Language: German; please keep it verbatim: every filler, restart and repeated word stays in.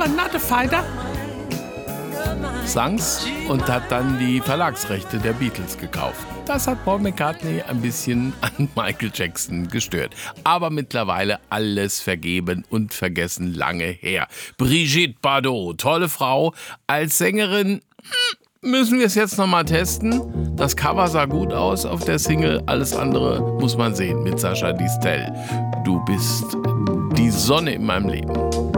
I'm not a fighter. Sang's und hat dann die Verlagsrechte der Beatles gekauft. Das hat Paul McCartney ein bisschen an Michael Jackson gestört. Aber mittlerweile alles vergeben und vergessen, lange her. Brigitte Bardot, tolle Frau. Als Sängerin müssen wir es jetzt nochmal testen. Das Cover sah gut aus auf der Single. Alles andere muss man sehen mit Sascha Distel. Du bist die Sonne in meinem Leben.